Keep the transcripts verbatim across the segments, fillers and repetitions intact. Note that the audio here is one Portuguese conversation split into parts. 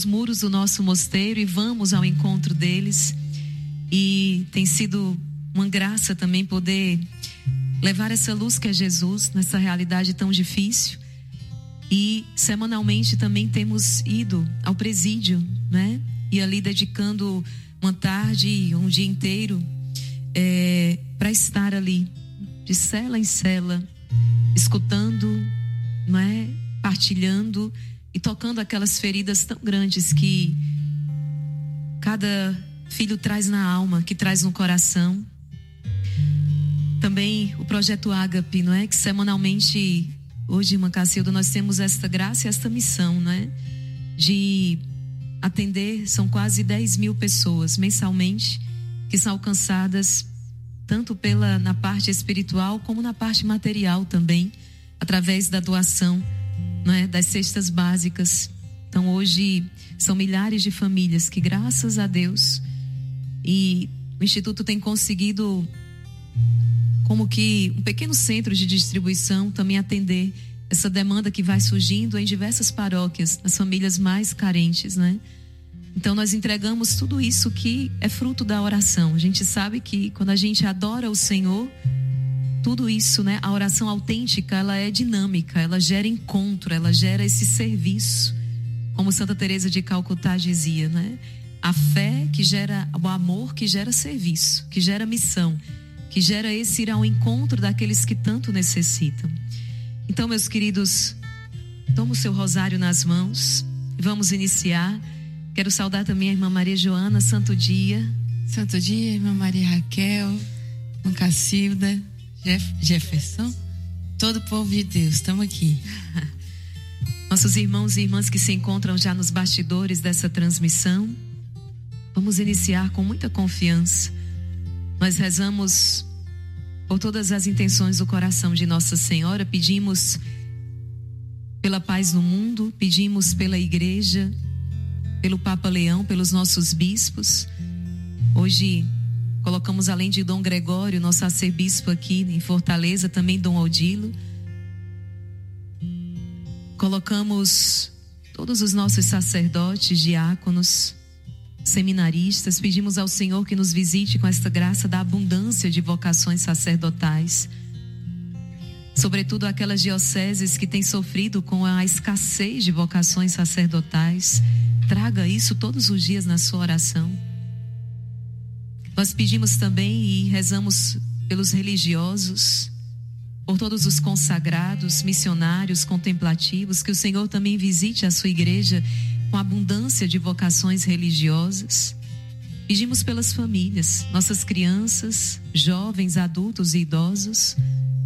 muros do nosso mosteiro e vamos ao encontro deles. E tem sido uma graça também poder levar essa luz que é Jesus nessa realidade tão difícil. E semanalmente também temos ido ao presídio, né? E ali dedicando uma tarde, um dia inteiro é, para estar ali, de cela em cela, escutando, não é? Partilhando e tocando aquelas feridas tão grandes que cada filho traz na alma, que traz no coração. Também o projeto Ágape, não é? Que semanalmente, hoje, irmã Cacilda, nós temos esta graça e esta missão, não é? De atender, são quase dez mil pessoas mensalmente que são alcançadas tanto pela, na parte espiritual como na parte material também, através da doação, não é? Das cestas básicas. Então hoje são milhares de famílias que, graças a Deus, e o Instituto tem conseguido como que um pequeno centro de distribuição também atender essa demanda que vai surgindo em diversas paróquias, nas famílias mais carentes, né? Então nós entregamos tudo isso que é fruto da oração. A gente sabe que quando a gente adora o Senhor, tudo isso, né? A oração autêntica, ela é dinâmica, ela gera encontro, ela gera esse serviço. Como Santa Teresa de Calcutá dizia, né? A fé que gera, o amor que gera serviço, que gera missão, que gera esse ir ao encontro daqueles que tanto necessitam. Então, meus queridos, toma o seu rosário nas mãos e vamos iniciar. Quero saudar também a irmã Maria Joana. Santo dia. Santo dia, irmã Maria Raquel, irmã Cacilda, Jeff, Jefferson, todo o povo de Deus, estamos aqui. Nossos irmãos e irmãs que se encontram já nos bastidores dessa transmissão, vamos iniciar com muita confiança. Nós rezamos por todas as intenções do coração de Nossa Senhora, pedimos pela paz no mundo, pedimos pela igreja, pelo Papa Leão, pelos nossos bispos. Hoje colocamos, além de Dom Gregório, nosso arcebispo aqui em Fortaleza, também Dom Odilo. Colocamos todos os nossos sacerdotes, diáconos, seminaristas. Pedimos ao Senhor que nos visite com esta graça da abundância de vocações sacerdotais, sobretudo aquelas dioceses que têm sofrido com a escassez de vocações sacerdotais. Traga isso todos os dias na sua oração. Nós pedimos também e rezamos pelos religiosos, por todos os consagrados, missionários, contemplativos, que o Senhor também visite a sua igreja com abundância de vocações religiosas. Pedimos pelas famílias, nossas crianças, jovens, adultos e idosos.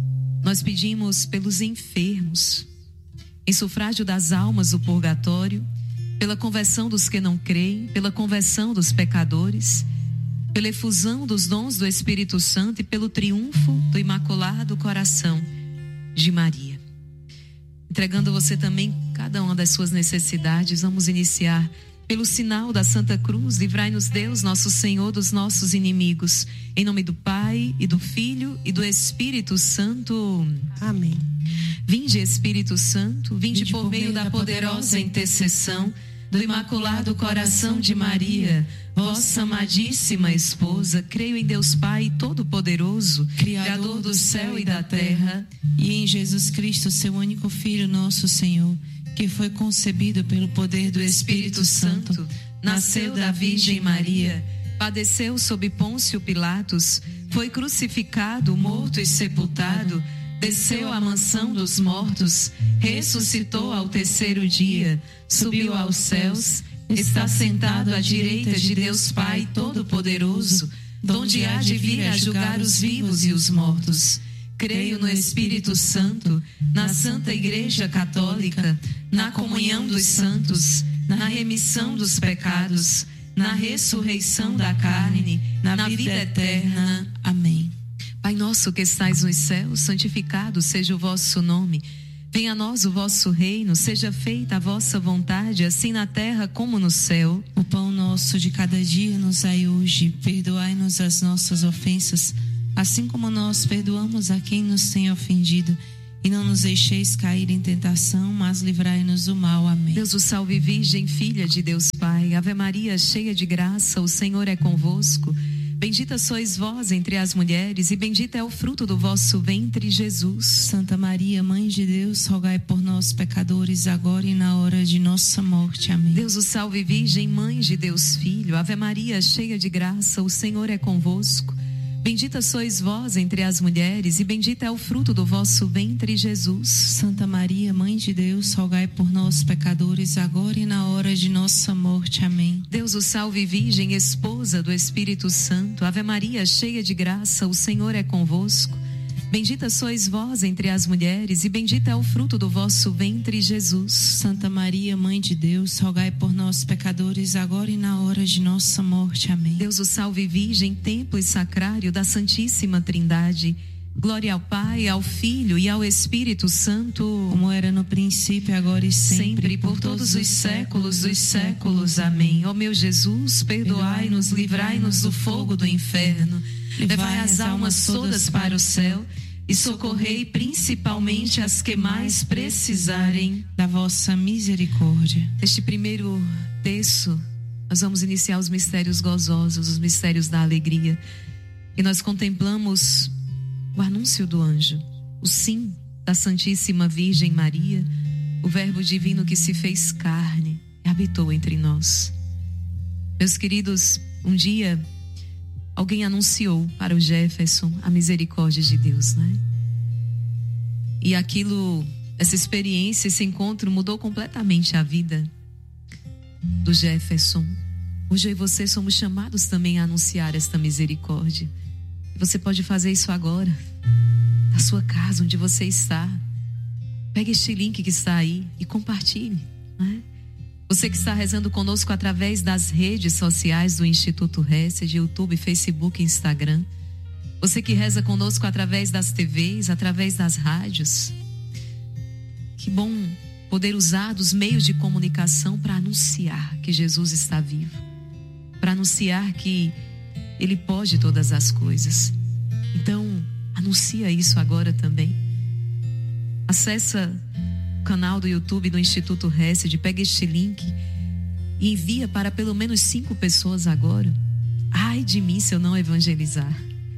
Nós pedimos pelos enfermos, em sufrágio das almas do purgatório, pela conversão dos que não creem, pela conversão dos pecadores, pela efusão dos dons do Espírito Santo e pelo triunfo do Imaculado Coração de Maria. Entregando a você também cada uma das suas necessidades, vamos iniciar pelo sinal da Santa Cruz. Livrai-nos Deus, nosso Senhor, dos nossos inimigos. Em nome do Pai, e do Filho, e do Espírito Santo. Amém. Vinde, Espírito Santo, vinde, vinde por meio da poderosa intercessão do Imaculado Coração de Maria, vossa amadíssima esposa. Creio em Deus Pai Todo-Poderoso, Criador do céu e da terra, e em Jesus Cristo, seu único Filho, nosso Senhor, que foi concebido pelo poder do Espírito Santo, nasceu da Virgem Maria, padeceu sob Pôncio Pilatos, foi crucificado, morto e sepultado, desceu à mansão dos mortos, ressuscitou ao terceiro dia, subiu aos céus, está sentado à direita de Deus Pai Todo-Poderoso, donde há de vir a julgar os vivos e os mortos. Creio no Espírito Santo, na Santa Igreja Católica, na comunhão dos santos, na remissão dos pecados, na ressurreição da carne, na vida eterna. Amém. Pai nosso que estais nos céus, santificado seja o vosso nome. Venha a nós o vosso reino, seja feita a vossa vontade, assim na terra como no céu. O pão nosso de cada dia nos dai hoje, perdoai-nos as nossas ofensas, assim como nós perdoamos a quem nos tem ofendido. E não nos deixeis cair em tentação, mas livrai-nos do mal. Amém. Deus o salve, Virgem, filha de Deus Pai. Ave Maria, cheia de graça, o Senhor é convosco. Bendita sois vós entre as mulheres, e bendito é o fruto do vosso ventre, Jesus. Santa Maria, Mãe de Deus, rogai por nós, pecadores, agora e na hora de nossa morte. Amém. Deus o salve, Virgem, Mãe de Deus Filho. Ave Maria, cheia de graça, o Senhor é convosco. Bendita sois vós entre as mulheres, e bendito é o fruto do vosso ventre, Jesus. Santa Maria, Mãe de Deus, rogai por nós, pecadores, agora e na hora de nossa morte. Amém. Deus o salve, Virgem, esposa do Espírito Santo. Ave Maria, cheia de graça, o Senhor é convosco. Bendita sois vós entre as mulheres, e bendito é o fruto do vosso ventre, Jesus. Santa Maria, Mãe de Deus, rogai por nós, pecadores, agora e na hora de nossa morte. Amém. Deus o salve, Virgem, templo e sacrário da Santíssima Trindade. Glória ao Pai, ao Filho e ao Espírito Santo, como era no princípio, agora e sempre, sempre por todos os séculos dos séculos. Amém. Ó meu Jesus, perdoai-nos, livrai-nos do fogo do inferno, levai as almas todas para o céu e socorrei principalmente as que mais precisarem da vossa misericórdia. Neste primeiro terço, nós vamos iniciar os mistérios gozosos, os mistérios da alegria. E nós contemplamos o anúncio do anjo, o sim da Santíssima Virgem Maria, o Verbo divino que se fez carne e habitou entre nós. Meus queridos, um dia alguém anunciou para o Jefferson a misericórdia de Deus, né? E aquilo, essa experiência, esse encontro mudou completamente a vida do Jefferson. Hoje eu e você somos chamados também a anunciar esta misericórdia. Você pode fazer isso agora, na sua casa, onde você está. Pegue este link que está aí e compartilhe, né? Você que está rezando conosco através das redes sociais do Instituto Hesed, de YouTube, Facebook e Instagram. Você que reza conosco através das T Vs, através das rádios. Que bom poder usar dos meios de comunicação para anunciar que Jesus está vivo. Para anunciar que Ele pode todas as coisas. Então, anuncia isso agora também. Acessa o canal do YouTube do Instituto Hesed, pega este link e envia para pelo menos cinco pessoas agora. Ai de mim se eu não evangelizar.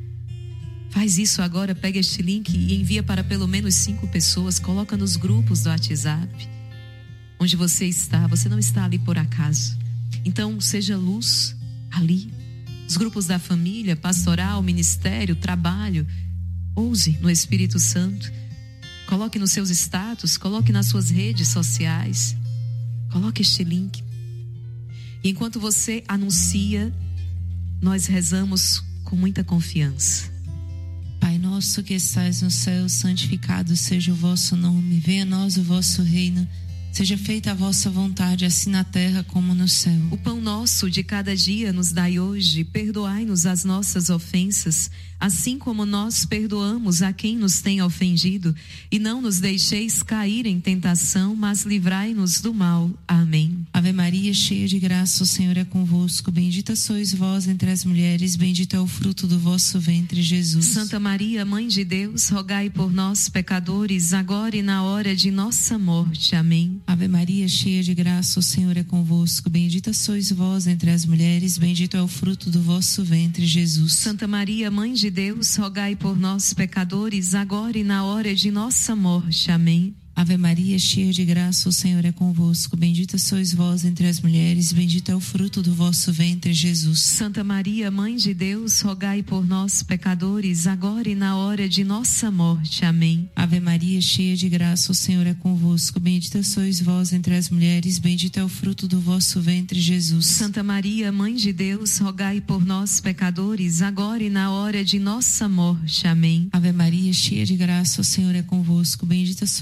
Faz isso agora, pega este link e envia para pelo menos cinco pessoas. Coloca nos grupos do WhatsApp onde você está. Você não está ali por acaso. Então, seja luz ali. Os grupos da família, pastoral, ministério, trabalho. Ouse no Espírito Santo. Coloque nos seus status, coloque nas suas redes sociais. Coloque este link. E enquanto você anuncia, nós rezamos com muita confiança. Pai nosso que estais no céu, santificado seja o vosso nome. Venha a nós o vosso reino. Seja feita a vossa vontade, assim na terra como no céu. O pão nosso de cada dia nos dai hoje. Perdoai-nos as nossas ofensas, assim como nós perdoamos a quem nos tem ofendido. E não nos deixeis cair em tentação, mas livrai-nos do mal. Amém. Ave Maria, cheia de graça, o Senhor é convosco. Bendita sois vós entre as mulheres, bendito é o fruto do vosso ventre, Jesus. Santa Maria, Mãe de Deus, rogai por nós, pecadores, agora e na hora de nossa morte. Amém. Ave Maria, cheia de graça, o Senhor é convosco. Bendita sois vós entre as mulheres, bendito é o fruto do vosso ventre, Jesus. Santa Maria, Mãe de Deus, rogai por nós, pecadores, agora e na hora de nossa morte. Amém. Ave Maria, cheia de graça, o Senhor é convosco. Bendita sois vós entre as mulheres, bendito é o fruto do vosso ventre, Jesus. Santa Maria, Mãe de Deus, rogai por nós, pecadores, agora e na hora de nossa morte. Amém. Ave Maria, cheia de graça, o Senhor é convosco. Bendita sois vós entre as mulheres, bendito é o fruto do vosso ventre, Jesus. Santa Maria, Mãe de Deus, rogai por nós, pecadores, agora e na hora de nossa morte. Amém. Ave Maria, cheia de graça, o Senhor é convosco. Bendita sois vós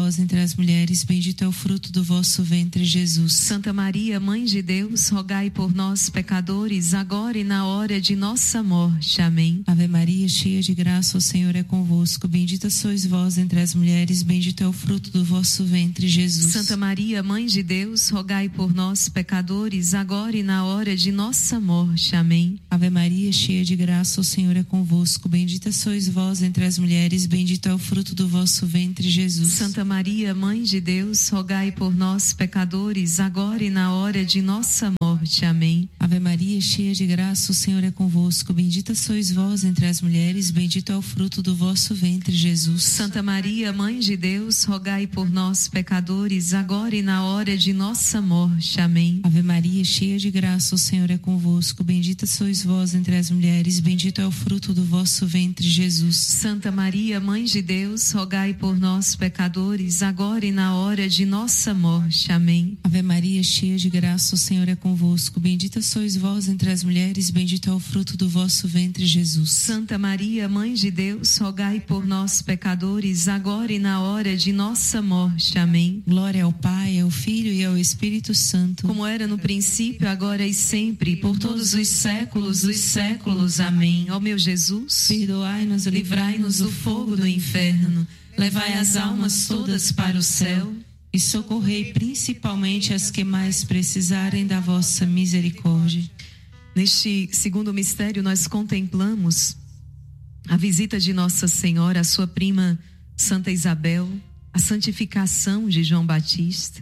vós entre as mulheres, bendito é o fruto do vosso ventre, Jesus. Santa Maria, Mãe de Deus, rogai por nós, pecadores, agora e na hora de nossa morte. Amém. Ave Maria, cheia de graça, o Senhor é convosco. Bendita sois vós entre as mulheres, bendito é o fruto do vosso ventre, Jesus. Santa Maria, Mãe de Deus, rogai por nós, pecadores, agora e na hora de nossa morte. Amém. Ave Maria, cheia de graça, o Senhor é convosco. Bendita sois vós entre as mulheres, bendito é o fruto do vosso ventre, Jesus. Santa Maria, Mãe de Deus, rogai por nós, pecadores, agora e na hora de nossa morte. Amém. Ave Maria, cheia de graça, o Senhor é convosco. Bendita sois vós entre as mulheres, bendito é o fruto do vosso ventre, Jesus. Santa Maria, Mãe de Deus, rogai por nós, pecadores, agora e na hora de nossa morte. Amém. Ave Maria, cheia de graça, o Senhor é convosco. Bendita sois vós entre as mulheres, bendito é o fruto do vosso ventre, Jesus. Santa Maria, Mãe de Deus, rogai por nós, pecadores, agora e na hora de nossa morte. Amém. Ave Maria, cheia de graça, o Senhor é convosco. Bendita sois vós entre as mulheres, bendito é o fruto do vosso ventre, Jesus. Santa Maria, Mãe de Deus, rogai por nós, pecadores, agora e na hora de nossa morte. Amém. Glória ao Pai, ao Filho e ao Espírito Santo, como era no princípio, agora e sempre, por todos os séculos dos séculos. Amém. Ó meu Jesus, perdoai-nos, livrai-nos do fogo do inferno, levai as almas todas para o céu e socorrei principalmente as que mais precisarem da vossa misericórdia. Neste segundo mistério, nós contemplamos a visita de Nossa Senhora à sua prima Santa Isabel, a santificação de João Batista.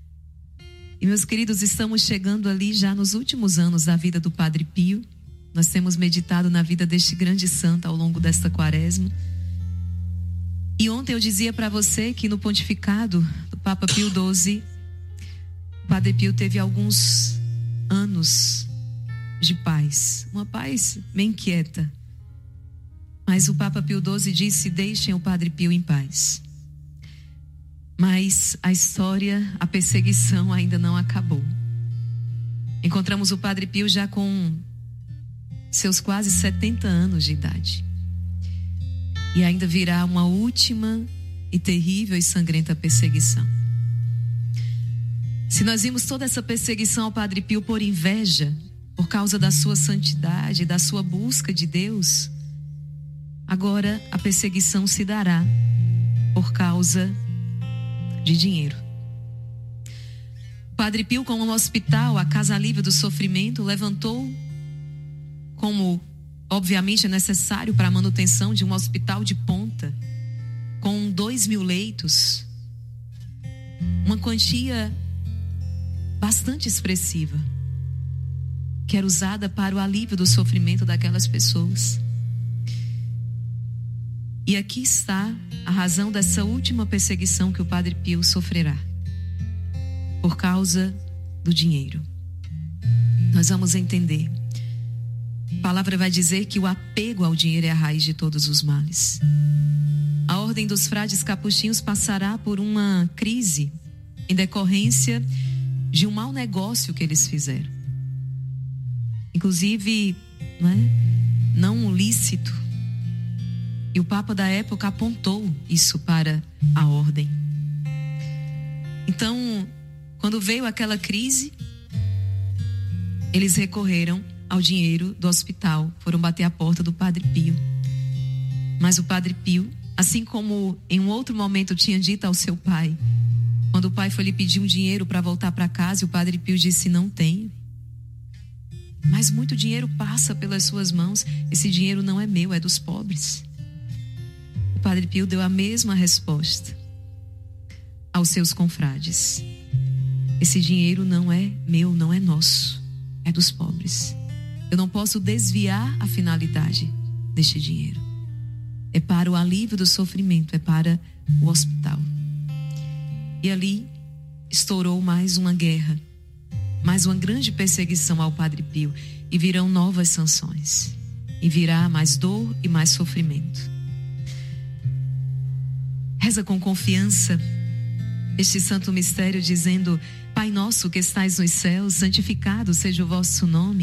E, meus queridos, estamos chegando ali já nos últimos anos da vida do Padre Pio. Nós temos meditado na vida deste grande santo ao longo desta quaresma. E ontem eu dizia para você que no pontificado do Papa Pio doze, o Padre Pio teve alguns anos de paz, uma paz meio inquieta. Mas o Papa Pio doze disse: deixem o Padre Pio em paz. Mas a história, a perseguição ainda não acabou. Encontramos o Padre Pio já com seus quase setenta anos de idade. E ainda virá uma última e terrível e sangrenta perseguição. Se nós vimos toda essa perseguição ao Padre Pio por inveja, por causa da sua santidade, da sua busca de Deus, agora a perseguição se dará por causa de dinheiro. O Padre Pio, como no hospital, a Casa Alívio do Sofrimento, levantou, como obviamente é necessário para a manutenção de um hospital de ponta, com dois mil leitos, uma quantia bastante expressiva, que era usada para o alívio do sofrimento daquelas pessoas. E aqui está a razão dessa última perseguição que o Padre Pio sofrerá, por causa do dinheiro. Nós vamos entender. A palavra vai dizer que o apego ao dinheiro é a raiz de todos os males. A ordem dos frades capuchinhos passará por uma crise em decorrência de um mau negócio que eles fizeram. Inclusive, não é? Não lícito. E o Papa da época apontou isso para a ordem. Então, quando veio aquela crise, eles recorreram ao dinheiro do hospital, foram bater a porta do Padre Pio. Mas o Padre Pio, assim como em um outro momento tinha dito ao seu pai, quando o pai foi lhe pedir um dinheiro para voltar para casa, e o Padre Pio disse: não tenho. Mas muito dinheiro passa pelas suas mãos. Esse dinheiro não é meu, é dos pobres. O Padre Pio deu a mesma resposta aos seus confrades: esse dinheiro não é meu, não é nosso, é dos pobres. Eu não posso desviar a finalidade deste dinheiro. É para o alívio do sofrimento, é para o hospital. E ali estourou mais uma guerra, mais uma grande perseguição ao Padre Pio. E virão novas sanções. E virá mais dor e mais sofrimento. Reza com confiança este santo mistério dizendo: Pai nosso que estais nos céus, santificado seja o vosso nome.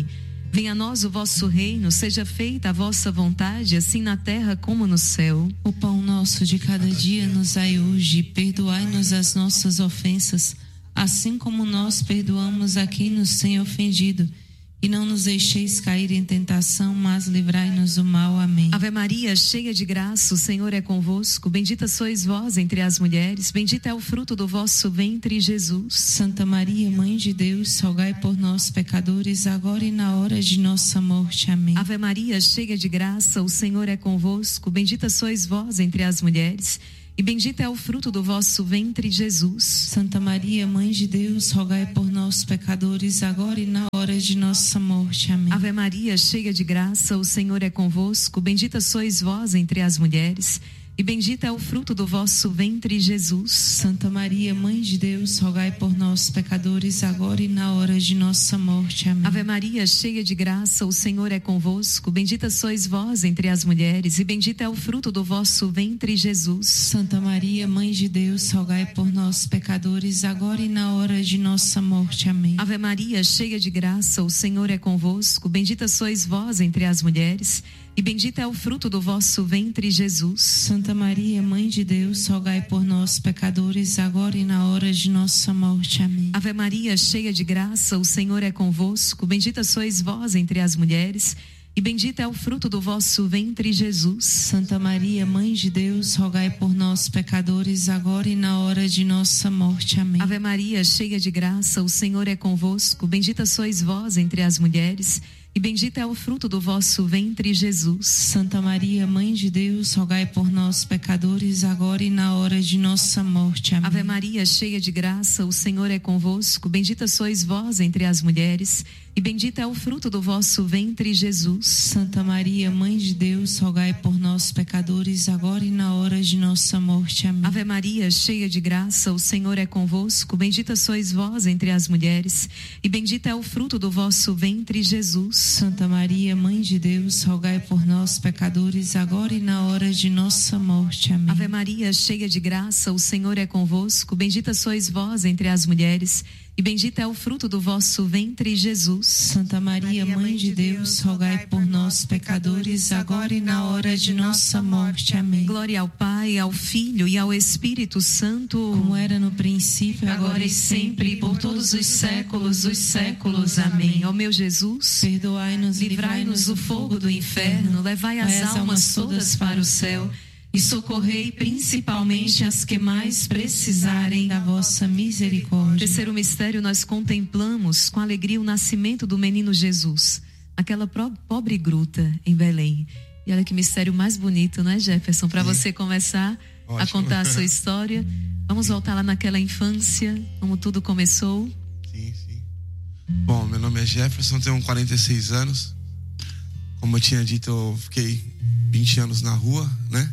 Venha a nós o vosso reino, seja feita a vossa vontade, assim na terra como no céu. O pão nosso de cada dia nos dai hoje, perdoai-nos as nossas ofensas, assim como nós perdoamos a quem nos tem ofendido. E não nos deixeis cair em tentação, mas livrai-nos do mal. Amém. Ave Maria, cheia de graça, o Senhor é convosco. Bendita sois vós entre as mulheres, bendito é o fruto do vosso ventre, Jesus. Santa Maria, Mãe de Deus, rogai por nós, pecadores, agora e na hora de nossa morte. Amém. Ave Maria, cheia de graça, o Senhor é convosco. Bendita sois vós entre as mulheres, e bendito é o fruto do vosso ventre, Jesus. Santa Maria, Mãe de Deus, rogai por nós, pecadores, agora e na hora de nossa morte. Amém. Ave Maria, cheia de graça, o Senhor é convosco. Bendita sois vós entre as mulheres, e bendito é o fruto do vosso ventre, Jesus. Santa Maria, Mãe de Deus, rogai por nós, pecadores, agora e na hora de nossa morte. Amém. Ave Maria, cheia de graça, o Senhor é convosco. Bendita sois vós entre as mulheres, e bendito é o fruto do vosso ventre, Jesus. Santa Maria, Mãe de Deus, rogai por nós, pecadores, agora e na hora de nossa morte. Amém. Ave Maria, cheia de graça, o Senhor é convosco. Bendita sois vós entre as mulheres, e bendito é o fruto do vosso ventre, Jesus. Santa Maria, Mãe de Deus, rogai por nós, pecadores, agora e na hora de nossa morte. Amém. Ave Maria, cheia de graça, o Senhor é convosco. Bendita sois vós entre as mulheres, e bendito é o fruto do vosso ventre, Jesus. Santa Maria, Mãe de Deus, rogai por nós, pecadores, agora e na hora de nossa morte. Amém. Ave Maria, cheia de graça, o Senhor é convosco. Bendita sois vós entre as mulheres, e bendito é o fruto do vosso ventre, Jesus. Santa Maria, Mãe de Deus, rogai por nós, pecadores, agora e na hora de nossa morte. Amém. Ave Maria, cheia de graça, o Senhor é convosco. Bendita sois vós entre as mulheres, e bendito é o fruto do vosso ventre, Jesus. Santa Maria, Mãe de Deus, rogai por nós, pecadores, agora e na hora de nossa morte. Amém. Ave Maria, cheia de graça, o Senhor é convosco. Bendita sois vós entre as mulheres, e bendito é o fruto do vosso ventre, Jesus. Santa Maria, Mãe de Deus, rogai por nós, pecadores, agora e na hora de nossa morte. Amém. Ave Maria, cheia de graça, o Senhor é convosco. Bendita sois vós entre as mulheres, e bendito é o fruto do vosso ventre, Jesus. Santa Maria, Mãe de Deus, rogai por nós, pecadores, agora e na hora de nossa morte. Amém. Glória ao Pai, ao Filho e ao Espírito Santo, como era no princípio, agora e sempre, e por todos os séculos dos séculos. Amém. Ó meu Jesus, perdoai-nos, livrai-nos do fogo do inferno, levai as almas todas para o céu, e socorrei principalmente as que mais precisarem da vossa misericórdia. Terceiro mistério, nós contemplamos com alegria o nascimento do menino Jesus, aquela pobre gruta em Belém. E olha que mistério mais bonito, não é, Jefferson? Para você começar Ótimo. a contar a sua história. Vamos voltar lá naquela infância, como tudo começou. Sim, sim. Bom, meu nome é Jefferson, tenho quarenta e seis anos. Como eu tinha dito, eu fiquei vinte anos na rua, né?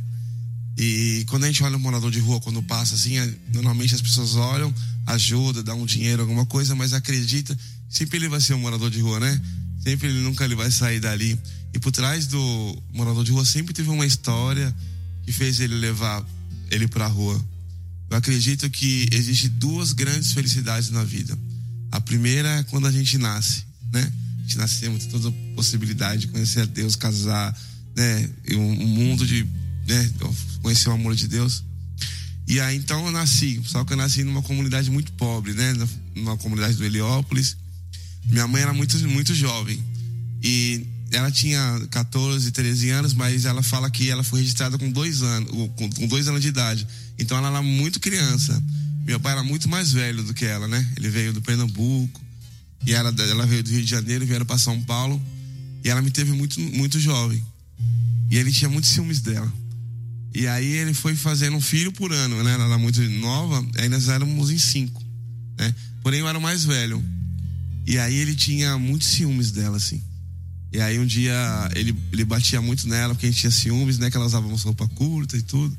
E quando a gente olha um morador de rua, quando passa assim, normalmente as pessoas olham, ajuda, dá um dinheiro, alguma coisa, mas acredita, sempre ele vai ser um morador de rua, né? Sempre ele nunca ele vai sair dali. E por trás do morador de rua sempre teve uma história que fez ele levar ele pra rua. Eu acredito que existe duas grandes felicidades na vida. A primeira é quando a gente nasce, né? A gente nasce, temos toda a possibilidade de conhecer a Deus, casar, né? E um, um mundo de, né? Conhecer o amor de Deus. E aí então eu nasci, só que eu nasci numa comunidade muito pobre, né? Numa comunidade do Heliópolis. Minha mãe era muito, muito jovem. E ela tinha catorze, treze anos, mas ela fala que ela foi registrada com dois anos, com, com dois anos de idade. Então ela era muito criança. Meu pai era muito mais velho do que ela, né? Ele veio do Pernambuco, e ela, ela veio do Rio de Janeiro, vieram para São Paulo, e ela me teve muito, muito jovem. E ele tinha muitos ciúmes dela. E aí ele foi fazendo um filho por ano, né? Ela era muito nova, aí nós éramos em cinco, né? Porém eu era o mais velho. E aí ele tinha muitos ciúmes dela, assim. E aí um dia ele, ele batia muito nela, porque a gente tinha ciúmes, né? Que ela usava uma roupa curta e tudo.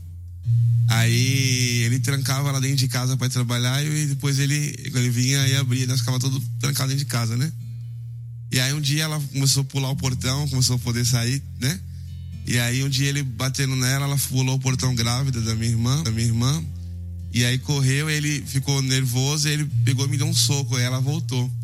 Aí ele trancava ela dentro de casa para ir trabalhar, e depois ele, quando ele vinha e abria, nós ficava todo trancado dentro de casa, né? E aí um dia ela começou a pular o portão, começou a poder sair, né? E aí um dia ele batendo nela, ela pulou o portão grávida da minha irmã, da minha irmã. E aí correu, ele ficou nervoso, ele pegou e me deu um soco, aí ela voltou.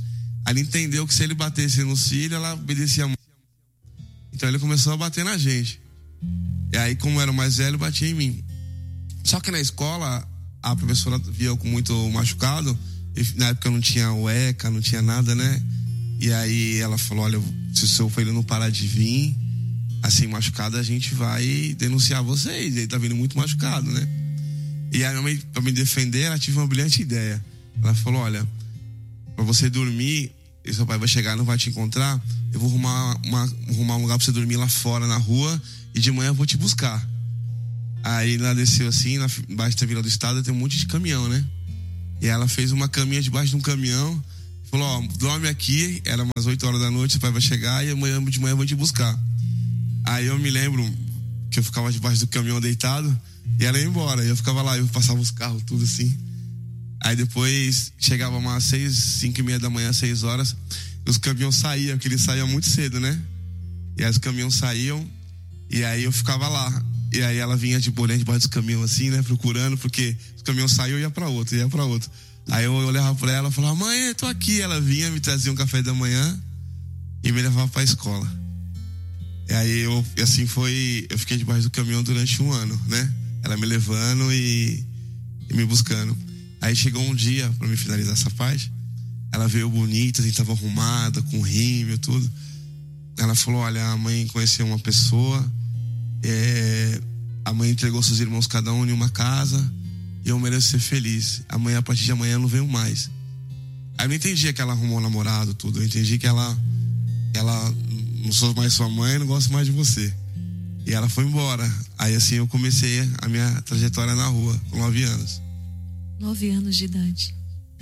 Aí ele entendeu que se ele batesse nos filhos, ela obedecia a mãe. Então ele começou a bater na gente. E aí, como eu era o mais velho, batia em mim. Só que na escola, a professora via eu com muito machucado. E na época eu não tinha U E C A, não tinha nada, né? E aí ela falou, olha, se o seu filho não parar de vir, assim, machucado, a gente vai denunciar vocês. Ele tá vindo muito machucado, né? E aí, minha mãe, pra me defender, ela tive uma brilhante ideia. Ela falou, olha, pra você dormir, e seu pai vai chegar e não vai te encontrar, eu vou arrumar, uma, arrumar um lugar pra você dormir lá fora, na rua, e de manhã eu vou te buscar. Aí ela desceu assim, na, embaixo da Vila do Estado, tem um monte de caminhão, né? E ela fez uma caminha debaixo de um caminhão, falou, ó, dorme aqui, era umas oito horas da noite, seu pai vai chegar e amanhã, de manhã eu vou te buscar. Aí eu me lembro que eu ficava debaixo do caminhão deitado, e ela ia embora, e eu ficava lá, eu passava os carros, tudo assim. Aí depois chegava umas seis, cinco e meia da manhã, seis horas, os caminhões saíam, porque eles saíam muito cedo, né? E aí os caminhões saíam, e aí eu ficava lá. E aí ela vinha de olhando debaixo dos caminhões assim, né? Procurando, porque os caminhões saíam e ia pra outro, ia pra outro. Aí eu olhava pra ela e falava, mãe, eu tô aqui. Ela vinha, me trazia um café da manhã e me levava pra escola. E aí eu, assim foi, eu fiquei debaixo do caminhão durante um ano, né? Ela me levando e, e me buscando. Aí chegou um dia, pra me finalizar essa parte, ela veio bonita, assim, tava arrumada, com rímel, tudo. Ela falou, olha, a mãe conheceu uma pessoa, é, a mãe entregou seus irmãos cada um em uma casa, e eu mereço ser feliz. Amanhã, a partir de amanhã, eu não venho mais. Aí eu não entendia que ela arrumou um namorado, tudo. Eu entendi que ela, ela, não sou mais sua mãe, não gosto mais de você. E ela foi embora. Aí assim eu comecei a minha trajetória na rua, com nove anos. Nove anos de idade.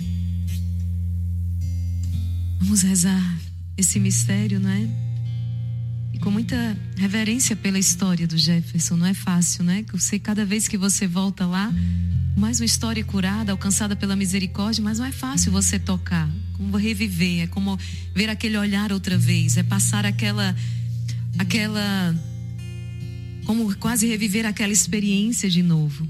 Vamos rezar esse mistério, não é? E com muita reverência pela história do Jefferson. Não é fácil, né? Você, cada vez que você volta lá, mais uma história curada, alcançada pela misericórdia, mas não é fácil você tocar. Como reviver, é como ver aquele olhar outra vez, é passar aquela, aquela, como quase reviver aquela experiência de novo.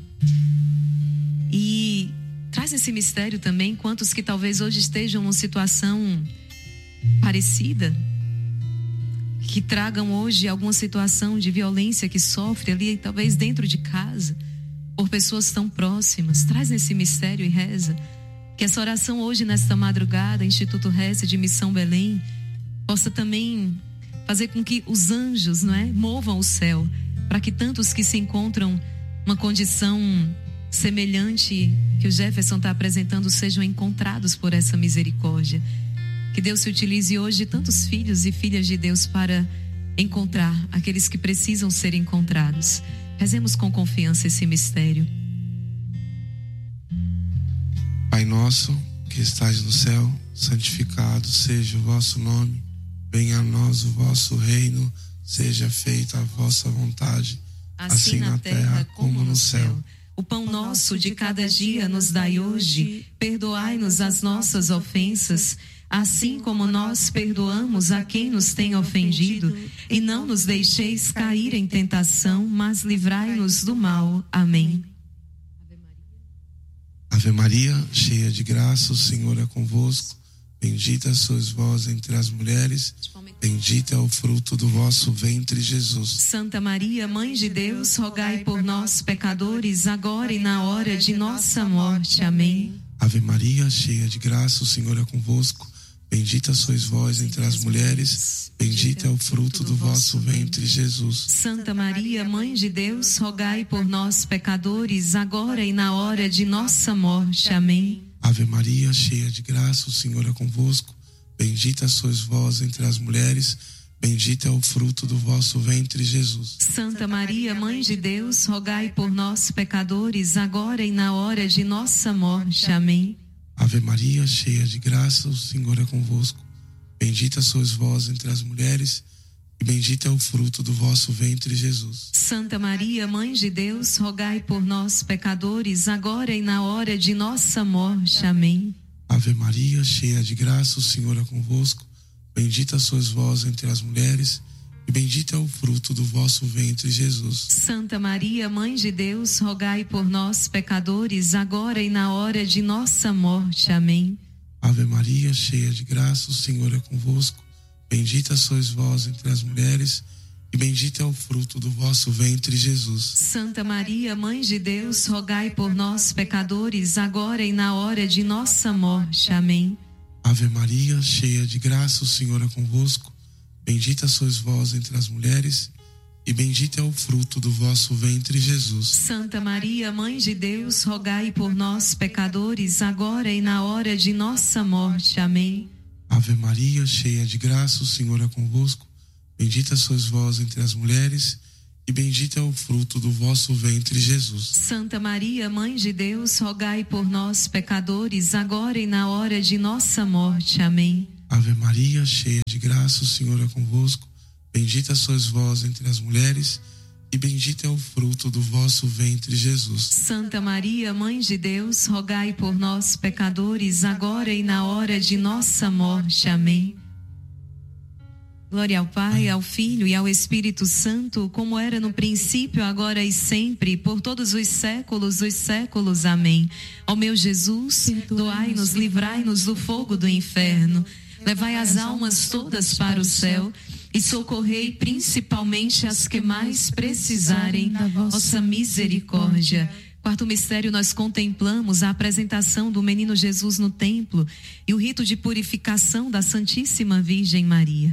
E traz esse mistério também, quantos que talvez hoje estejam numa situação parecida, que tragam hoje alguma situação de violência que sofre ali, talvez dentro de casa, por pessoas tão próximas. Traz esse mistério e reza. Que essa oração hoje, nesta madrugada, Instituto Reza de Missão Belém, possa também fazer com que os anjos, não é, movam o céu, para que tantos que se encontram numa condição semelhante que o Jefferson está apresentando sejam encontrados por essa misericórdia. Que Deus se utilize hoje de tantos filhos e filhas de Deus para encontrar aqueles que precisam ser encontrados. Rezemos com confiança esse mistério. Pai nosso, que estais no céu, santificado seja o vosso nome. Venha a nós o vosso reino, seja feita a vossa vontade, assim, assim na terra como no céu. O pão nosso de cada dia nos dai hoje, perdoai-nos as nossas ofensas, assim como nós perdoamos a quem nos tem ofendido, e não nos deixeis cair em tentação, mas livrai-nos do mal. Amém. Ave Maria, cheia de graça, o Senhor é convosco. Bendita sois vós entre as mulheres, bendito é o fruto do vosso ventre, Jesus. Santa Maria, Mãe de Deus, rogai por nós, pecadores, agora e na hora de nossa morte. Amém. Ave Maria, cheia de graça, o Senhor é convosco. Bendita sois vós entre as mulheres, bendito é o fruto do vosso ventre, Jesus. Santa Maria, Mãe de Deus, rogai por nós, pecadores, agora e na hora de nossa morte. Amém. Ave Maria, cheia de graça, o Senhor é convosco. Bendita sois vós entre as mulheres, bendito é o fruto do vosso ventre, Jesus. Santa Maria, Mãe de Deus, rogai por nós, pecadores, agora e na hora de nossa morte. Amém. Ave Maria, cheia de graça, o Senhor é convosco. Bendita sois vós entre as mulheres, e bendito é o fruto do vosso ventre, Jesus. Santa Maria, Mãe de Deus, rogai por nós, pecadores, agora e na hora de nossa morte. Amém. Ave Maria, cheia de graça, o Senhor é convosco. Bendita sois vós entre as mulheres, e bendito é o fruto do vosso ventre, Jesus. Santa Maria, Mãe de Deus, rogai por nós, pecadores, agora e na hora de nossa morte. Amém. Ave Maria, cheia de graça, o Senhor é convosco. Bendita sois vós entre as mulheres, e bendito é o fruto do vosso ventre, Jesus. Santa Maria, Mãe de Deus, rogai por nós, pecadores, agora e na hora de nossa morte. Amém. Ave Maria, cheia de graça, o Senhor é convosco. Bendita sois vós entre as mulheres, e bendito é o fruto do vosso ventre, Jesus. Santa Maria, Mãe de Deus, rogai por nós, pecadores, agora e na hora de nossa morte. Amém. Ave Maria, cheia de graça, o Senhor é convosco. Bendita sois vós entre as mulheres, e bendito é o fruto do vosso ventre, Jesus. Santa Maria, Mãe de Deus, rogai por nós, pecadores, agora e na hora de nossa morte. Amém. Ave Maria, cheia de graça, o Senhor é convosco. Bendita sois vós entre as mulheres, e bendito é o fruto do vosso ventre, Jesus. Santa Maria, Mãe de Deus, rogai por nós, pecadores, agora e na hora de nossa morte. Amém. Glória ao Pai, ao Filho e ao Espírito Santo, como era no princípio, agora e sempre, por todos os séculos dos séculos. Amém. Ó meu Jesus, perdoai-nos, livrai-nos do fogo do inferno, levai as almas todas para o céu e socorrei principalmente as que mais precisarem da vossa misericórdia. Quarto mistério, nós contemplamos a apresentação do menino Jesus no templo e o rito de purificação da Santíssima Virgem Maria.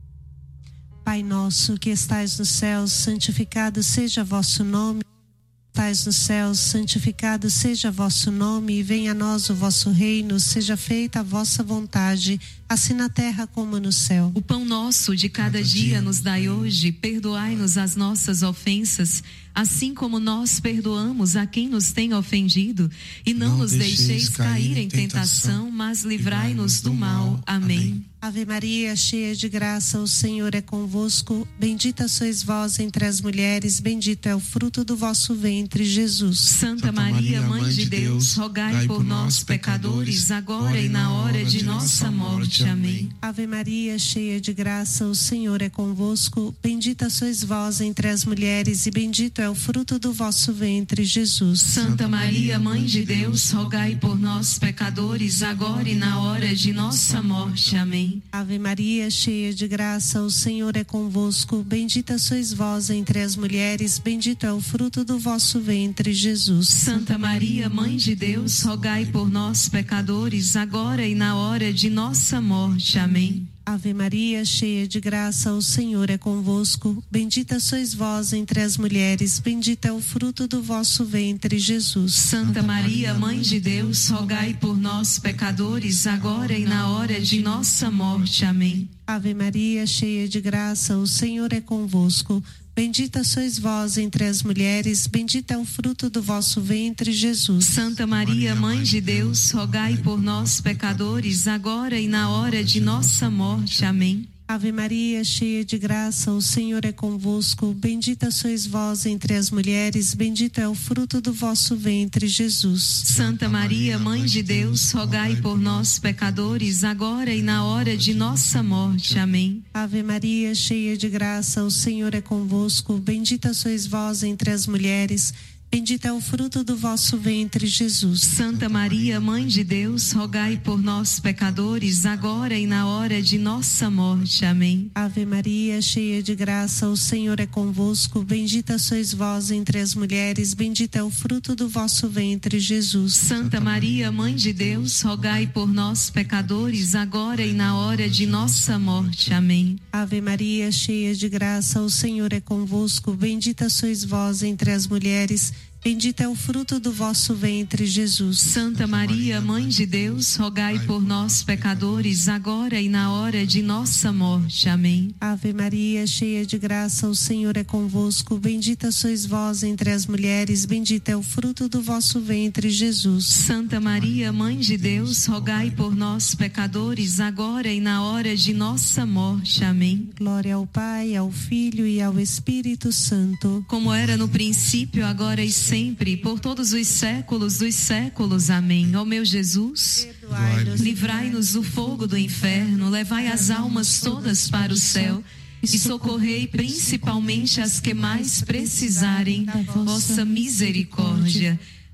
Pai nosso que estais nos céus, santificado seja vosso nome. Estais nos céus, santificado seja vosso nome, e venha a nós o vosso reino, seja feita a vossa vontade, assim na terra como no céu. O pão nosso de cada dia nos dai hoje, perdoai-nos as nossas ofensas, assim como nós perdoamos a quem nos tem ofendido, e não, não nos deixeis cair em tentação, mas livrai-nos do mal. Amém. Ave Maria, cheia de graça, o Senhor é convosco. Bendita sois vós entre as mulheres, bendito é o fruto do vosso ventre, Jesus. Santa Maria, Mãe de Deus, rogai por nós, pecadores, agora e na hora de nossa morte. Amém. Ave Maria, cheia de graça, o Senhor é convosco. Bendita sois vós entre as mulheres, e bendito é o fruto do vosso ventre, Jesus. Santa Maria, Mãe de Deus, rogai por nós, pecadores, agora e na hora de nossa morte. Amém. Ave Maria, cheia de graça, o Senhor é convosco. Bendita sois vós entre as mulheres, bendito é o fruto do vosso ventre, Jesus. Santa Maria, Mãe de Deus, rogai por nós, pecadores, agora e na hora de nossa morte. Amém. Ave Maria, cheia de graça, o Senhor é convosco. Bendita sois vós entre as mulheres, bendito é o fruto do vosso ventre, Jesus. Santa Maria, Mãe de Deus, rogai por nós, pecadores, agora e na hora de nossa morte. Amém. Ave Maria, cheia de graça, o Senhor é convosco. Bendita sois vós entre as mulheres, bendito é o fruto do vosso ventre, Jesus. Santa Maria, Mãe de Deus, rogai por nós, pecadores, agora e na hora de nossa morte. Amém. Ave Maria, cheia de graça, o Senhor é convosco. Bendita sois vós entre as mulheres, bendito é o fruto do vosso ventre, Jesus. Santa Maria, Mãe de Deus, rogai por nós, pecadores, agora e na hora de nossa morte. Amém. Ave Maria, cheia de graça, o Senhor é convosco. Bendita sois vós entre as mulheres, bendito é o fruto do vosso ventre, Jesus. Santa Maria, Mãe de Deus, rogai por nós, pecadores, agora e na hora de nossa morte. Amém. Ave Maria, cheia de graça, o Senhor é convosco. Bendita sois vós entre as mulheres, bendito é o fruto do vosso ventre, Jesus. Santa Maria, Mãe de Deus, rogai por nós, pecadores, agora e na hora de nossa morte. Amém. Ave Maria, cheia de graça, o Senhor é convosco. Bendita sois vós entre as mulheres, bendito é o fruto do vosso ventre, Jesus. Santa Maria, Mãe de Deus, rogai por nós, pecadores, agora e na hora de nossa morte. Amém. Ave Maria, cheia de graça, o Senhor é convosco. Bendita sois vós entre as mulheres, bendito é o fruto do vosso ventre, Jesus. Santa Maria, Mãe de Deus, rogai por nós, pecadores, agora e na hora de nossa morte. Amém. Glória ao Pai, ao Filho e ao Espírito Santo, como era no princípio, agora e sempre, por todos os séculos dos séculos. Amém. Ó meu Jesus, livrai-nos do fogo do inferno, levai as almas todas para o céu e socorrei principalmente as que mais precisarem da vossa misericórdia.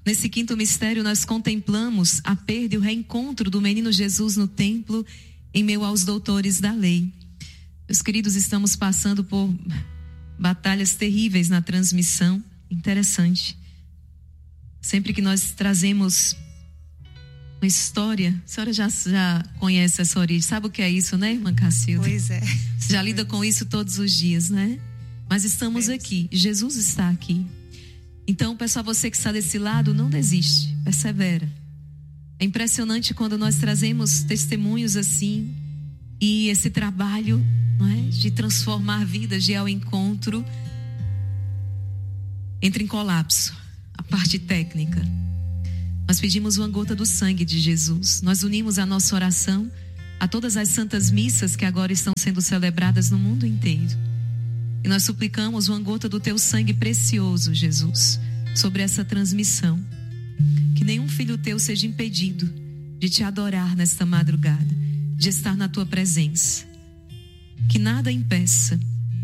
Nesse quinto mistério, nós contemplamos a perda e o reencontro do menino Jesus no templo, em meio aos doutores da lei. Meus queridos, estamos passando por batalhas terríveis na transmissão. Interessante. Sempre que nós trazemos uma história, a senhora já, já conhece essa origem, sabe o que é isso, né, irmã Cacilda? Pois é. Já lida com isso todos os dias, né? Mas estamos aqui, Jesus está aqui. Então, pessoal, você que está desse lado, não desiste, persevera. É impressionante quando nós trazemos testemunhos assim, e esse trabalho, não é, de transformar vidas, de ir ao encontro, entra em colapso, a parte técnica. Nós pedimos uma gota do sangue de Jesus. Nós unimos a nossa oração a todas as santas missas que agora estão sendo celebradas no mundo inteiro. E nós suplicamos uma gota do teu sangue precioso, Jesus, sobre essa transmissão. Que nenhum filho teu seja impedido de te adorar nesta madrugada, de estar na tua presença. Que nada impeça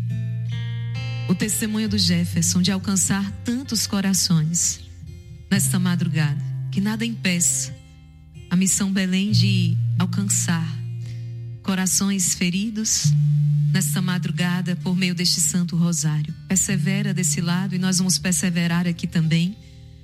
o testemunho do Jefferson de alcançar tantos corações nesta madrugada. Que nada impeça a missão Belém de alcançar corações feridos nesta madrugada por meio deste Santo Rosário. Persevera desse lado e nós vamos perseverar aqui também.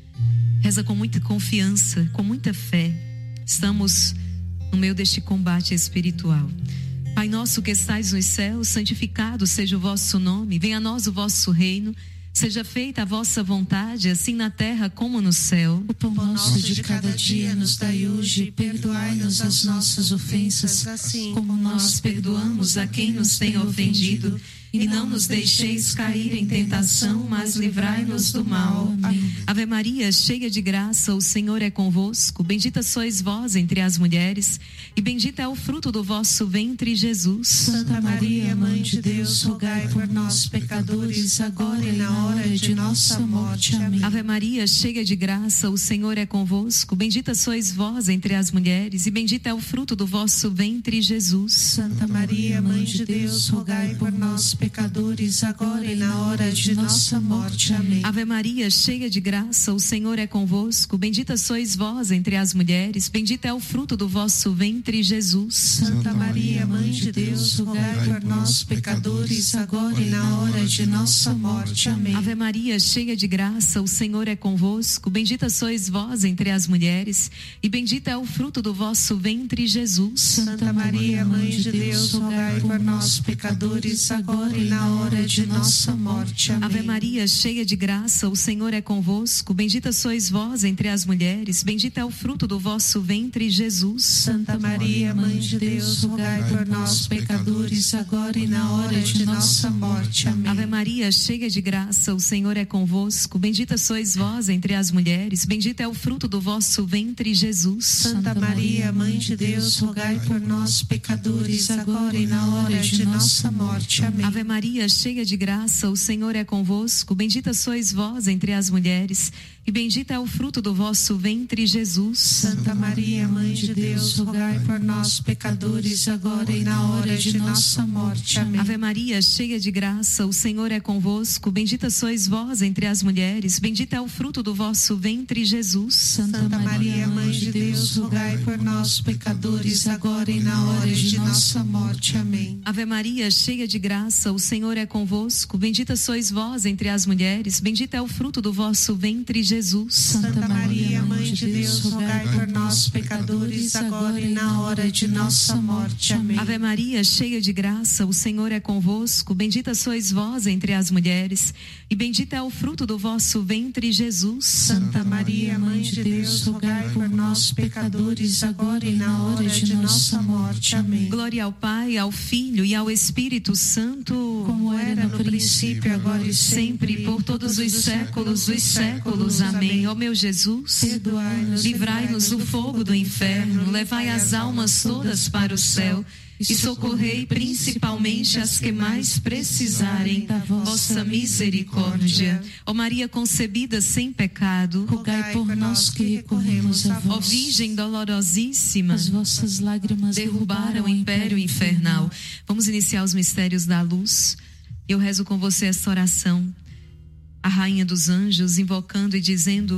Reza com muita confiança, com muita fé. Estamos no meio deste combate espiritual. Pai nosso que estais nos céus, santificado seja o vosso nome. Venha a nós o vosso reino. Seja feita a vossa vontade, assim na terra como no céu. O pão nosso de cada dia nos dai hoje, perdoai-nos as nossas ofensas, assim como nós perdoamos a quem nos tem ofendido. E não nos deixeis cair em tentação, mas livrai-nos do mal. Amém. Ave Maria, cheia de graça, o Senhor é convosco. Bendita sois vós entre as mulheres, e bendito é o fruto do vosso ventre, Jesus. Santa Maria, Mãe de Deus, rogai por nós, pecadores, agora e na hora de nossa morte. Amém. Ave Maria, cheia de graça, o Senhor é convosco. Bendita sois vós entre as mulheres, e bendito é o fruto do vosso ventre, Jesus. Santa Maria, Mãe de Deus, rogai por nós, pecadores, agora e na hora de nossa morte. Amém. Ave Maria, cheia de graça, o Senhor é convosco. Bendita sois vós entre as mulheres, bendito é o fruto do vosso ventre, Jesus. Santa Maria, Mãe de Deus, rogai por nós, pecadores, agora e na hora de nossa morte. Amém. Ave Maria, cheia de graça, o Senhor é convosco. Bendita sois vós entre as mulheres, e bendito é o fruto do vosso ventre, Jesus. Santa Maria, Mãe de Deus, rogai por nós, pecadores, agora e na hora de nossa morte. Amém. Ave Maria, cheia de graça, o Senhor é convosco. Bendita sois vós entre as mulheres, bendito é o fruto do vosso ventre, Jesus. Santa Maria, Mãe de Deus, rogai por nós, pecadores, agora e na hora de nossa morte. Amém. Ave Maria, cheia de graça, o Senhor é convosco. Bendita sois vós entre as mulheres, bendito é o fruto do vosso ventre, Jesus. Santa Maria, Mãe de Deus, rogai por nós, pecadores, agora e na hora de nossa morte. Amém. Ave Maria, cheia de graça, o Senhor é convosco. Bendita sois vós entre as mulheres, e bendito é o fruto do vosso ventre, Jesus. Santa Maria, Mãe de Deus, rogai por nós, pecadores, agora e na hora de nossa morte. Amém. Ave Maria, cheia de graça, o Senhor é convosco. Bendita sois vós entre as mulheres, bendito é o fruto do vosso ventre, Jesus. Santa Maria, Mãe de Deus, rogai por nós, pecadores, agora e na hora de nossa morte. Amém. Ave Maria, cheia de graça, o Senhor é convosco. Bendita sois vós entre as mulheres, bendito é o fruto do vosso ventre, Jesus. Santa Maria, Mãe de Deus, rogai por nós, pecadores, agora e na hora de nossa morte. Amém. Ave Maria, cheia de graça, o Senhor é convosco. Bendita sois vós entre as mulheres, e bendito é o fruto do vosso ventre, Jesus. Santa Maria, Mãe de Deus, rogai por nós, pecadores, agora e na hora de nossa morte. Amém. Glória ao Pai, ao Filho e ao Espírito Santo, como era no princípio, agora e sempre, por todos os séculos dos séculos. Amém. Ó meu Jesus, perdoai-nos, livrai-nos do fogo do inferno, levai as almas todas para o céu e socorrei principalmente as que mais precisarem da vossa misericórdia. Ó Maria concebida sem pecado, rogai por nós que recorremos a vós. Ó Virgem dolorosíssima, as vossas lágrimas derrubaram o império infernal. Vamos iniciar os mistérios da luz. Eu rezo com você esta oração. A Rainha dos Anjos, invocando e dizendo: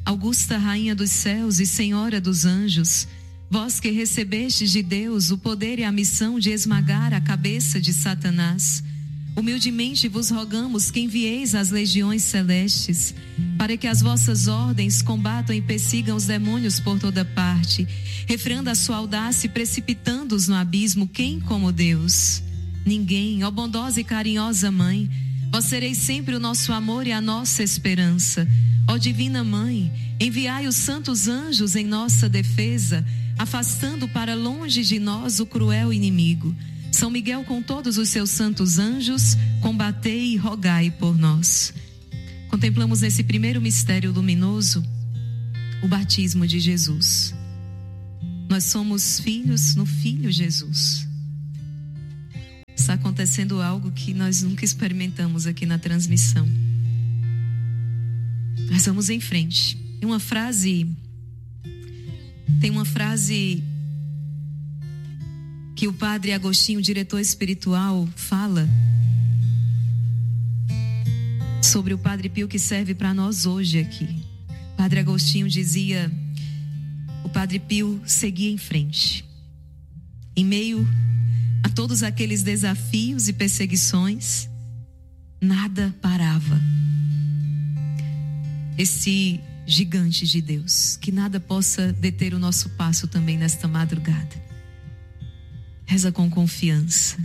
augusta Rainha dos céus e Senhora dos anjos, vós que recebestes de Deus o poder e a missão de esmagar a cabeça de Satanás, humildemente vos rogamos que envieis as legiões celestes, para que as vossas ordens combatam e persigam os demônios por toda parte, refreando a sua audácia e precipitando-os no abismo. Quem como Deus? Ninguém. Ó bondosa e carinhosa Mãe, vós sereis sempre o nosso amor e a nossa esperança. Ó divina Mãe, enviai os santos anjos em nossa defesa, afastando para longe de nós o cruel inimigo. São Miguel com todos os seus santos anjos, combatei e rogai por nós. Contemplamos nesse primeiro mistério luminoso o batismo de Jesus. Nós somos filhos no Filho Jesus. Está acontecendo algo que nós nunca experimentamos aqui na transmissão. Mas vamos em frente. Tem uma frase, tem uma frase que o Padre Agostinho, diretor espiritual, fala sobre o Padre Pio, que serve para nós hoje aqui. O Padre Agostinho dizia: o Padre Pio seguia em frente, em meio a todos aqueles desafios e perseguições, nada parava esse gigante de Deus. Que nada possa deter o nosso passo também nesta madrugada. Reza com confiança.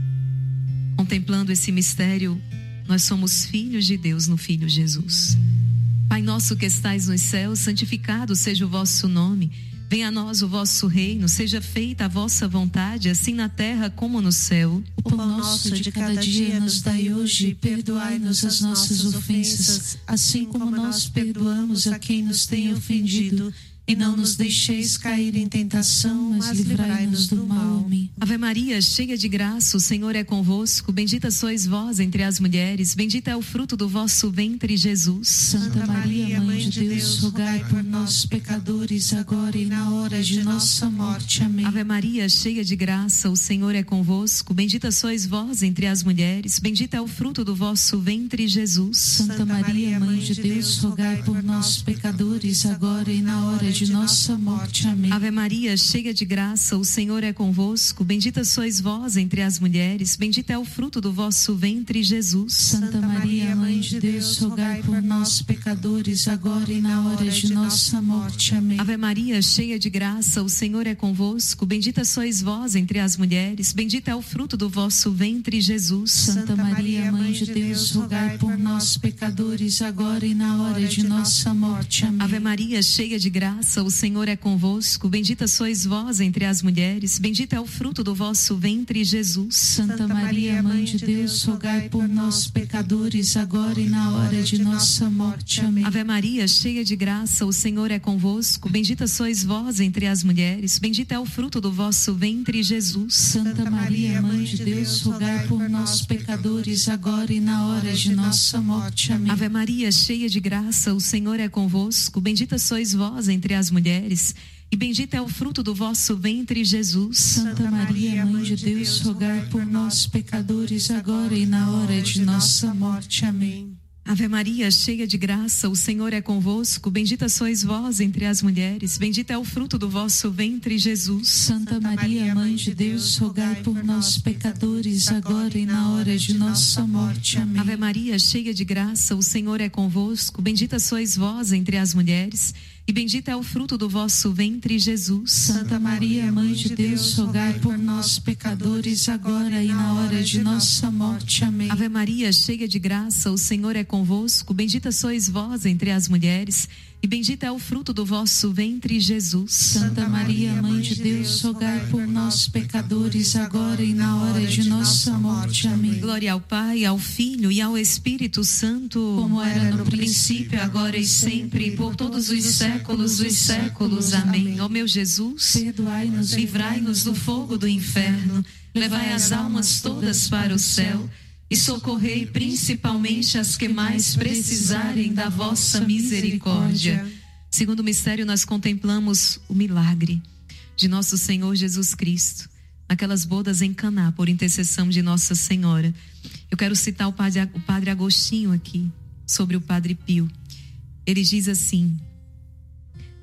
Contemplando esse mistério, nós somos filhos de Deus no Filho Jesus. Pai nosso que estais nos céus, santificado seja o vosso nome. Venha a nós o vosso reino, seja feita a vossa vontade, assim na terra como no céu. O pão nosso de cada dia nos dai hoje, perdoai-nos as nossas ofensas, assim como nós perdoamos a quem nos tem ofendido. E não nos deixeis cair em tentação, mas livrai-nos do mal. Amém. Ave Maria, cheia de graça, o Senhor é convosco. Bendita sois vós entre as mulheres, bendito é o fruto do vosso ventre, Jesus. Santa Maria, Mãe de Deus, rogai por nós, pecadores, agora e na hora de nossa morte. Amém. Ave Maria, cheia de graça, o Senhor é convosco. Bendita sois vós entre as mulheres, bendito é o fruto do vosso ventre, Jesus. Santa Maria, Mãe de Deus, rogai por nós, pecadores, agora e na hora de de nossa morte. Amém. Ave Maria, cheia de graça, o Senhor é convosco. Bendita sois vós entre as mulheres, bendito é o fruto do vosso ventre, Jesus. Santa Maria, Mãe de Deus, rogai por nós, pecadores, agora e na hora de nossa morte. Amém. Ave Maria, cheia de graça, o Senhor é convosco. Bendita sois vós entre as mulheres, bendito é o fruto do vosso ventre, Jesus. Santa Maria, Mãe de Deus, rogai por nós, pecadores, agora e na hora de nossa morte. Amém. Ave Maria, cheia de graça, o Senhor é convosco. Bendita sois vós entre as mulheres, bendito é o fruto do vosso ventre, Jesus. Santa Maria, Mãe de Deus, rogai por nós, pecadores, agora e na hora de nossa morte. Amém. Ave Maria, cheia de graça, o Senhor é convosco. Bendita sois vós entre as mulheres, bendito é o fruto do vosso ventre, Jesus. Santa Maria, Mãe de Deus, rogai por nós, pecadores, agora e na hora de nossa morte. Amém. Ave Maria, cheia de graça, o Senhor é convosco. Bendita sois vós entre as mulheres, e bendito é o fruto do vosso ventre, Jesus. Santa Maria, Mãe de Deus, rogai por nós, pecadores, agora e na hora de nossa morte. Amém. Ave Maria, cheia de graça, o Senhor é convosco. Bendita sois vós entre as mulheres, bendito é o fruto do vosso ventre, Jesus. Santa Maria, Mãe de Deus, rogai por nós, pecadores, agora e na hora de nossa morte. Amém. Ave Maria, cheia de graça, o Senhor é convosco. Bendita sois vós entre as mulheres, e bendito é o fruto do vosso ventre, Jesus. Santa Maria, Mãe de Deus, rogai por nós, pecadores, agora e na hora de nossa morte. Amém. Ave Maria, cheia de graça, o Senhor é convosco. Bendita sois vós entre as mulheres, e bendito é o fruto do vosso ventre, Jesus. Santa Maria, Mãe de Deus, rogai por nós, pecadores, agora e na hora de nossa morte. Amém. Glória ao Pai, ao Filho e ao Espírito Santo, como era no princípio, agora e sempre, e por todos os séculos dos séculos. Amém. Ó meu Jesus, perdoai-nos, livrai-nos do fogo do inferno, levai as almas todas para o céu e socorrei principalmente as que mais precisarem da vossa misericórdia. Segundo mistério, nós contemplamos o milagre de nosso Senhor Jesus Cristo, naquelas bodas em Caná, por intercessão de Nossa Senhora. Eu quero citar o padre, o padre Agostinho aqui, sobre o Padre Pio. Ele diz assim: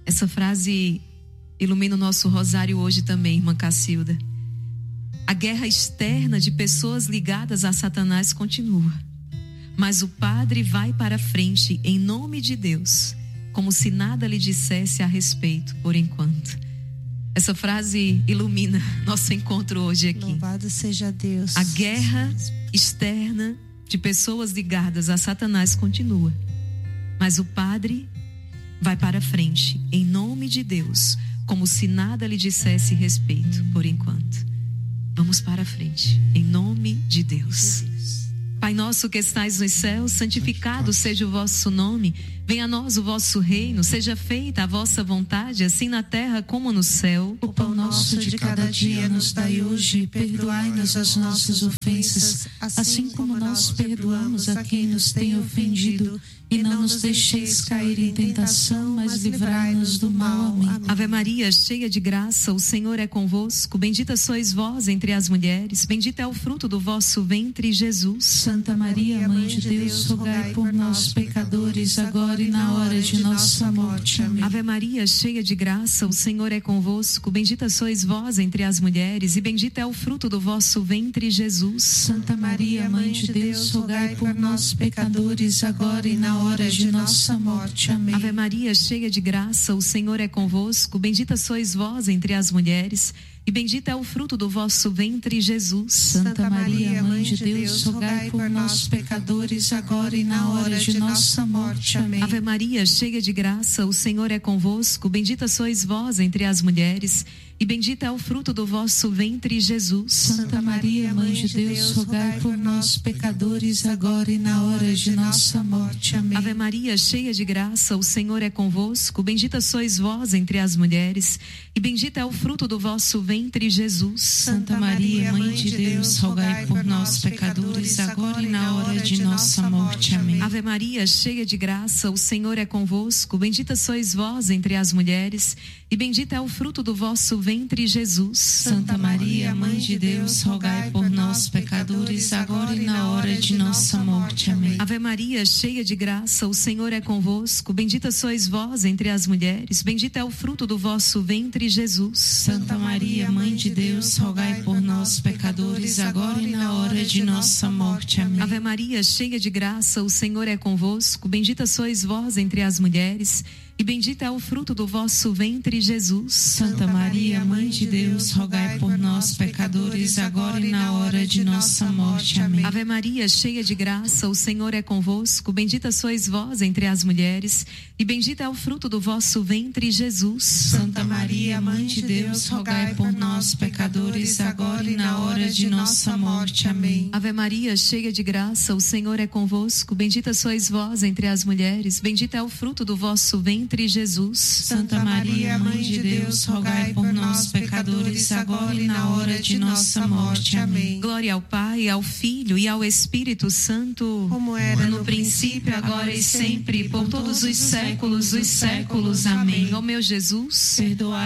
Essa frase ilumina o nosso rosário hoje também, irmã Cacilda. A guerra externa de pessoas ligadas a Satanás continua, mas o Padre vai para frente em nome de Deus, como se nada lhe dissesse a respeito por enquanto. Essa frase ilumina nosso encontro hoje aqui. Louvado seja Deus. A guerra externa de pessoas ligadas a Satanás continua, mas o Padre vai para frente em nome de Deus, como se nada lhe dissesse respeito por enquanto. Vamos para frente, em nome de Deus. Pai nosso que estais nos céus, santificado seja o vosso nome. Venha a nós o vosso reino, seja feita a vossa vontade, assim na terra como no céu. O pão nosso de cada dia nos dai hoje, perdoai-nos as nossas ofensas, assim como nós perdoamos a quem nos tem ofendido. E não nos deixeis cair em tentação, mas livrai-nos do mal. Amém. Ave Maria, cheia de graça, o Senhor é convosco. Bendita sois vós entre as mulheres, bendito é o fruto do vosso ventre, Jesus. Santa Maria, Mãe de Deus, rogai por nós, pecadores, agora e na hora de nossa morte. Amém. Ave Maria, cheia de graça, o Senhor é convosco. Bendita sois vós entre as mulheres, e bendito é o fruto do vosso ventre, Jesus. Santa Maria, Mãe de Deus, rogai por nós, pecadores, agora e na hora de nossa morte. Amém. Ave Maria, cheia de graça, o Senhor é convosco. Bendita sois vós entre as mulheres, e bendito é o fruto do vosso ventre, Jesus. Santa Maria, Mãe de Deus, rogai por nós, pecadores, agora e na hora de nossa morte. Amém. Ave Maria, cheia de graça, o Senhor é convosco. Bendita sois vós entre as mulheres, e bendito é o fruto do vosso ventre, Jesus. Santa Maria, Mãe de Deus, rogai por nós, pecadores, agora e na hora de nossa morte. Amém. Ave Maria, cheia de graça, o Senhor é convosco. Bendita sois vós entre as mulheres, e bendito é o fruto do vosso ventre, Jesus. Santa Maria, Mãe de Deus, rogai por nós, pecadores, agora e na hora de nossa morte. Amém. Ave Maria, cheia de graça, o Senhor é convosco. Bendita sois vós entre as mulheres, e bendito é o fruto do vosso ventre, Jesus. Santa Maria, Mãe de Deus, rogai por nós, pecadores, agora e na hora de nossa morte. Amém. Ave Maria, cheia de graça, o Senhor é convosco. Bendita sois vós entre as mulheres, bendito é o fruto do vosso ventre, Jesus. Santa Maria, Mãe de Deus, rogai por nós, pecadores, agora e na hora de nossa morte. Amém. Ave Maria, cheia de graça, o Senhor é convosco. Bendita sois vós entre as mulheres, e bendito é o fruto do vosso ventre, Jesus. Santa Maria, Mãe de Deus, rogai por nós, pecadores, agora e na hora de nossa morte. Amém. Ave Maria, cheia de graça, o Senhor é convosco. Bendita sois vós entre as mulheres, e bendito é o fruto do vosso ventre, Jesus. Santa Maria, Mãe de Deus, rogai por nós, pecadores, agora e na hora de nossa morte. Amém. Ave Maria, cheia de graça, o Senhor é convosco. Bendita sois vós entre as mulheres, bendito é o fruto do vosso ventre, Jesus. Santa Maria, Mãe de Deus, rogai por nós, pecadores, agora e na hora de nossa morte. Amém. Glória ao Pai, ao Filho e ao Espírito Santo, como era no princípio, agora e sempre, por todos os séculos dos séculos. Amém. Ó meu Jesus, perdoai